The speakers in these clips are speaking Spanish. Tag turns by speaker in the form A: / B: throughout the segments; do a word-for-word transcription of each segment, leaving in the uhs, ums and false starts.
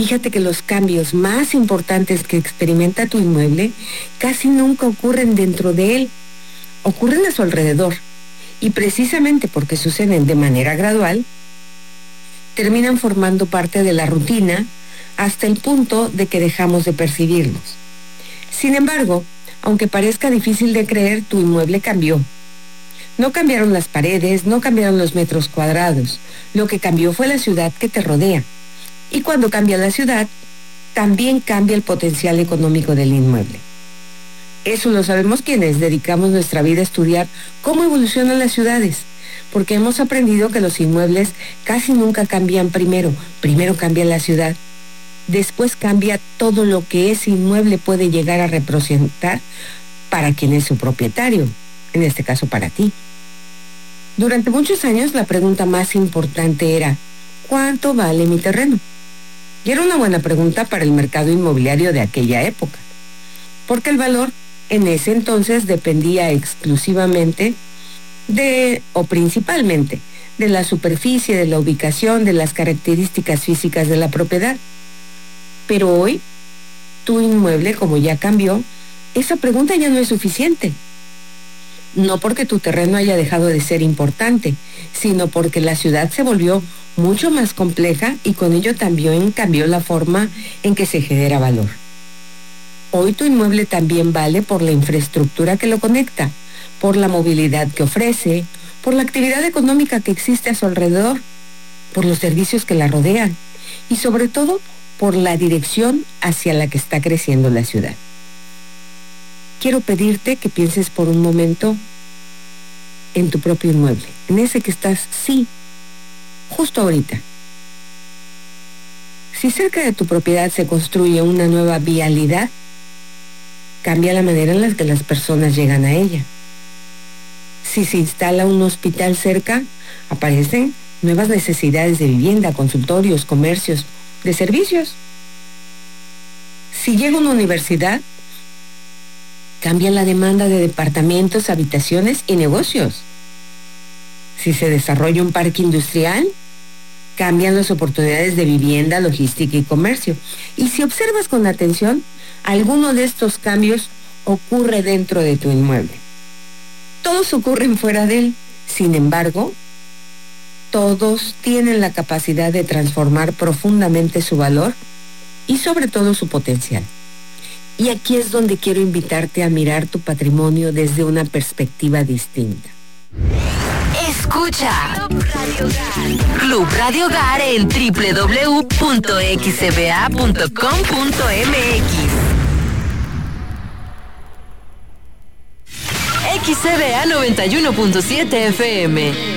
A: Fíjate que los cambios más importantes que experimenta tu inmueble casi nunca ocurren dentro de él, ocurren a su alrededor. Y precisamente porque suceden de manera gradual, terminan formando parte de la rutina hasta el punto de que dejamos de percibirlos. Sin embargo, aunque parezca difícil de creer, tu inmueble cambió. No cambiaron las paredes, no cambiaron los metros cuadrados. Lo que cambió fue la ciudad que te rodea. Y cuando cambia la ciudad, también cambia el potencial económico del inmueble. Eso lo sabemos quienes dedicamos nuestra vida a estudiar cómo evolucionan las ciudades, porque hemos aprendido que los inmuebles casi nunca cambian primero. Primero cambia la ciudad, después cambia todo lo que ese inmueble puede llegar a representar para quien es su propietario, en este caso para ti. Durante muchos años la pregunta más importante era, ¿cuánto vale mi terreno? Y era una buena pregunta para el mercado inmobiliario de aquella época, porque el valor en ese entonces dependía exclusivamente de, o principalmente, de la superficie, de la ubicación, de las características físicas de la propiedad. Pero hoy, tu inmueble, como ya cambió, esa pregunta ya no es suficiente. No porque tu terreno haya dejado de ser importante, sino porque la ciudad se volvió mucho más compleja y con ello también cambió la forma en que se genera valor. Hoy tu inmueble también vale por la infraestructura que lo conecta, por la movilidad que ofrece, por la actividad económica que existe a su alrededor, por los servicios que la rodean y sobre todo por la dirección hacia la que está creciendo la ciudad. Quiero pedirte que pienses por un momento en tu propio inmueble, en ese que estás, sí, justo ahorita. Si cerca de tu propiedad se construye una nueva vialidad, cambia la manera en la que las personas llegan a ella. Si se instala un hospital cerca, aparecen nuevas necesidades de vivienda, consultorios, comercios, de servicios. Si llega una universidad, cambia la demanda de departamentos, habitaciones y negocios. Si se desarrolla un parque industrial, cambian las oportunidades de vivienda, logística y comercio. Y si observas con atención, alguno de estos cambios ocurre dentro de tu inmueble. Todos ocurren fuera de él. Sin embargo, todos tienen la capacidad de transformar profundamente su valor y sobre todo su potencial. Y aquí es donde quiero invitarte a mirar tu patrimonio desde una perspectiva distinta.
B: Escucha Club Radio Hogar en doble u doble u doble u punto x c b a punto com punto m x. X C B A noventa y uno punto siete F M.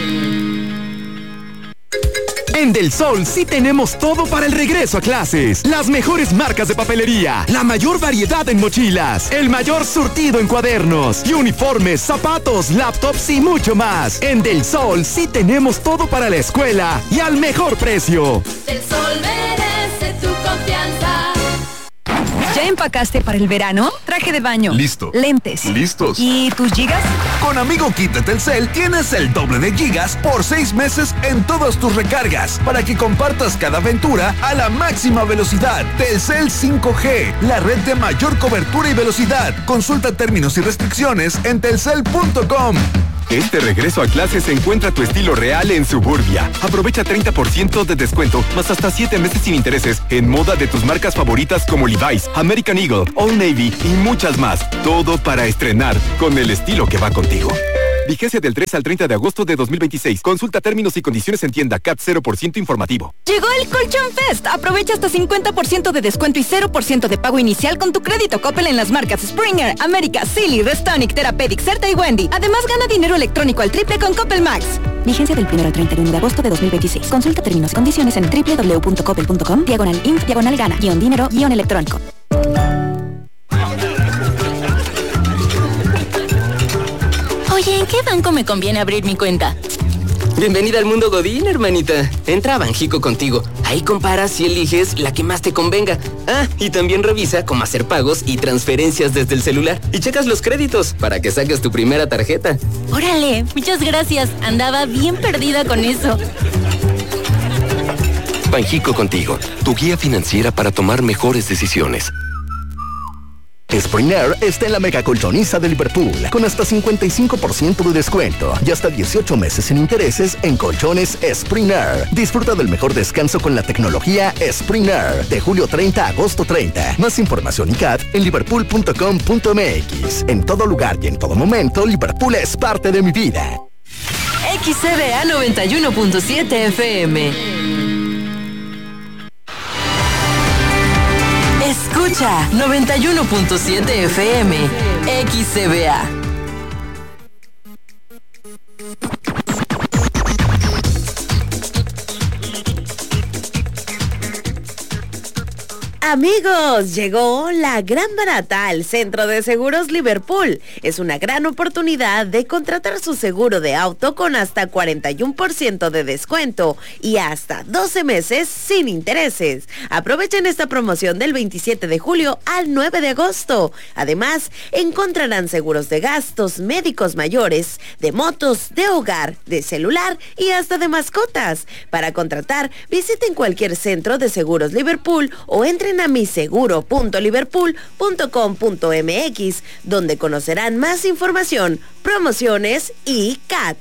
C: En Del Sol sí tenemos todo para el regreso a clases. Las mejores marcas de papelería, la mayor variedad en mochilas, el mayor surtido en cuadernos y uniformes, zapatos, laptops y mucho más. En Del Sol sí tenemos todo para la escuela y al mejor precio.
D: Del Sol merece tu confianza.
E: ¿Ya empacaste para el verano? Traje de baño.
F: Listo.
E: Lentes.
F: Listos.
E: ¿Y tus gigas?
F: Con Amigo Kit de Telcel tienes el doble de gigas por seis meses en todas tus recargas para que compartas cada aventura a la máxima velocidad. Telcel cinco G, la red de mayor cobertura y velocidad. Consulta términos y restricciones en telcel punto com.
C: Este regreso a clases encuentra tu estilo real en Suburbia. Aprovecha treinta por ciento de descuento, más hasta siete meses sin intereses en moda de tus marcas favoritas como Levi's, American Eagle, Old Navy y muchas más. Todo para estrenar con el estilo que va contigo. Vigencia del tres al treinta de agosto de dos mil veintiséis. Consulta términos y condiciones en tienda. C A T cero por ciento informativo.
E: Llegó el Colchón Fest. Aprovecha hasta cincuenta por ciento de descuento y cero por ciento de pago inicial con tu crédito Coppel en las marcas Springer, América, Silly, Restonic, Therapeutic, Certa y Wendy. Además, gana dinero electrónico al triple con Coppel Max. Vigencia del primero al treinta y uno de agosto de dos mil veintiséis. Consulta términos y condiciones en doble u doble u doble u punto coppel punto com, diagonal inf, diagonal gana, guión dinero, guión electrónico.
G: Oye, ¿en qué banco me conviene abrir mi cuenta? Bienvenida al mundo Godín, hermanita. Entra a Banjico contigo. Ahí comparas y eliges la que más te convenga. Ah, y también revisa cómo hacer pagos y transferencias desde el celular. Y checas los créditos para que saques tu primera tarjeta.
D: Órale, muchas gracias. Andaba bien perdida con eso.
H: Banjico Contigo, tu guía financiera para tomar mejores decisiones.
I: Spring Air está en la mega colchoniza de Liverpool, con hasta cincuenta y cinco por ciento de descuento y hasta dieciocho meses sin intereses en colchones Spring Air. Disfruta del mejor descanso con la tecnología Spring Air, de julio treinta a agosto treinta. Más información y C A T en liverpool punto com punto m x. En todo lugar y en todo momento, Liverpool es parte de mi vida.
B: X C B A noventa y uno punto siete F M. Escucha noventa y uno punto siete F M, X C B A.
J: Amigos, llegó la gran barata al Centro de Seguros Liverpool. Es una gran oportunidad de contratar su seguro de auto con hasta cuarenta y uno por ciento de descuento y hasta doce meses sin intereses. Aprovechen esta promoción del veintisiete de julio al nueve de agosto. Además, encontrarán seguros de gastos médicos mayores, de motos, de hogar, de celular y hasta de mascotas. Para contratar, visiten cualquier centro de seguros Liverpool o entren a mi seguro punto liverpool punto com punto m x, donde conocerán más información, promociones y C A T.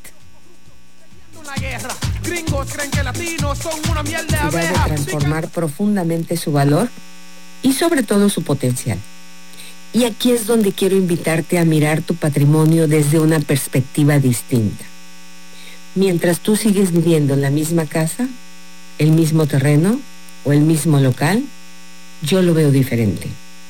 A: Capacidad de transformar profundamente su valor y sobre todo su potencial. Y aquí es donde quiero invitarte a mirar tu patrimonio desde una perspectiva distinta. Mientras tú sigues viviendo en la misma casa, el mismo terreno o el mismo local, yo lo veo diferente.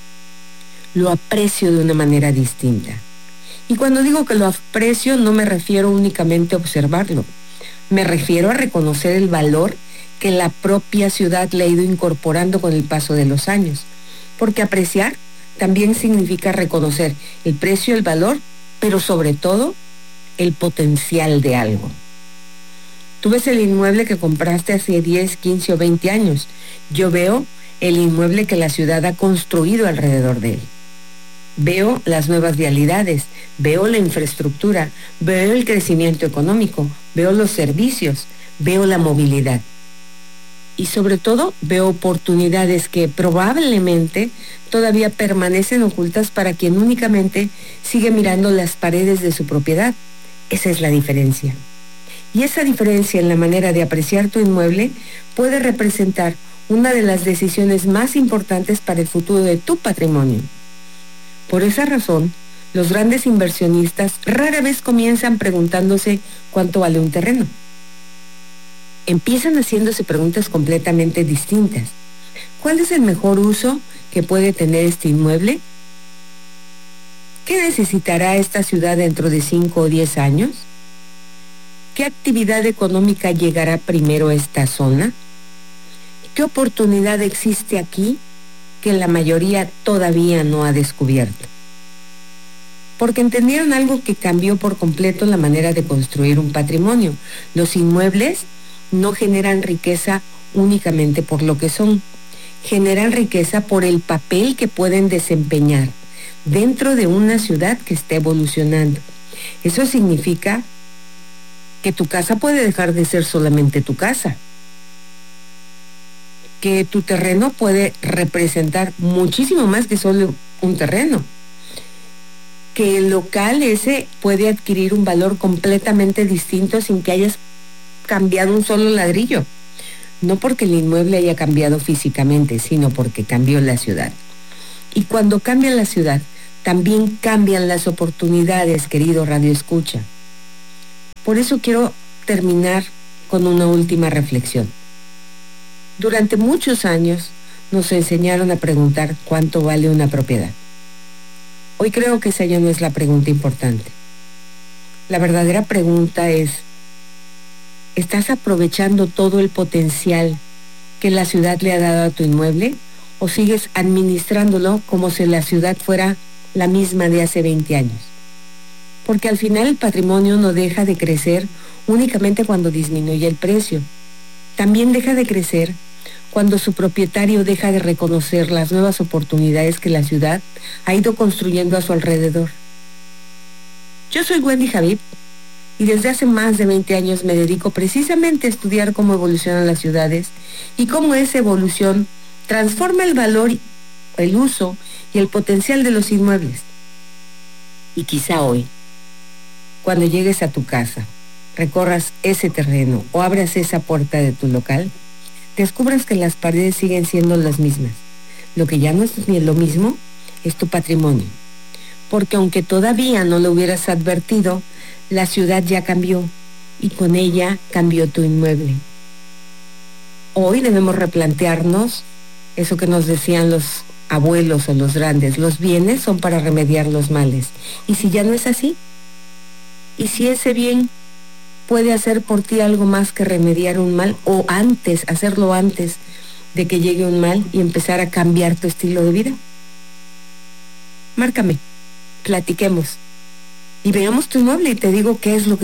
A: Lo aprecio de una manera distinta. Y cuando digo que lo aprecio, no me refiero únicamente a observarlo. Me refiero a reconocer el valor que la propia ciudad le ha ido incorporando con el paso de los años. Porque apreciar también significa reconocer el precio, el valor, pero sobre todo, el potencial de algo. Tú ves el inmueble que compraste hace diez, quince o veinte años. Yo veo el inmueble que la ciudad ha construido alrededor de él. Veo las nuevas vialidades, veo la infraestructura, veo el crecimiento económico, veo los servicios, veo la movilidad. Y sobre todo, veo oportunidades que probablemente todavía permanecen ocultas para quien únicamente sigue mirando las paredes de su propiedad. Esa es la diferencia. Y esa diferencia en la manera de apreciar tu inmueble puede representar una de las decisiones más importantes para el futuro de tu patrimonio. Por esa razón, los grandes inversionistas rara vez comienzan preguntándose cuánto vale un terreno. Empiezan haciéndose preguntas completamente distintas. ¿Cuál es el mejor uso que puede tener este inmueble? ¿Qué necesitará esta ciudad dentro de cinco o diez años? ¿Qué actividad económica llegará primero a esta zona? ¿Qué oportunidad existe aquí que la mayoría todavía no ha descubierto? Porque entendieron algo que cambió por completo la manera de construir un patrimonio. Los inmuebles no generan riqueza únicamente por lo que son, generan riqueza por el papel que pueden desempeñar dentro de una ciudad que está evolucionando. Eso significa que tu casa puede dejar de ser solamente tu casa, que tu terreno puede representar muchísimo más que solo un terreno, que el local ese puede adquirir un valor completamente distinto sin que hayas cambiado un solo ladrillo, no porque el inmueble haya cambiado físicamente, sino porque cambió la ciudad. Y cuando cambia la ciudad, también cambian las oportunidades, querido Radio Escucha. Por eso quiero terminar con una última reflexión. Durante muchos años nos enseñaron a preguntar cuánto vale una propiedad. Hoy creo que esa ya no es la pregunta importante. La verdadera pregunta es, ¿estás aprovechando todo el potencial que la ciudad le ha dado a tu inmueble o sigues administrándolo como si la ciudad fuera la misma de hace veinte años? Porque al final el patrimonio no deja de crecer únicamente cuando disminuye el precio. También deja de crecer cuando su propietario deja de reconocer las nuevas oportunidades que la ciudad ha ido construyendo a su alrededor. Yo soy Wendy Javib y desde hace más de veinte años me dedico precisamente a estudiar cómo evolucionan las ciudades y cómo esa evolución transforma el valor, el uso y el potencial de los inmuebles. Y quizá hoy, cuando llegues a tu casa, recorras ese terreno o abras esa puerta de tu local, descubras que las paredes siguen siendo las mismas. Lo que ya no es ni lo mismo es tu patrimonio. Porque aunque todavía no lo hubieras advertido, la ciudad ya cambió y con ella cambió tu inmueble. Hoy debemos replantearnos eso que nos decían los abuelos o los grandes: los bienes son para remediar los males. ¿Y si ya no es así? ¿Y si ese bien puede hacer por ti algo más que remediar un mal, o antes, hacerlo antes de que llegue un mal y empezar a cambiar tu estilo de vida? Márcame, platiquemos y veamos tu inmueble y te digo qué es lo que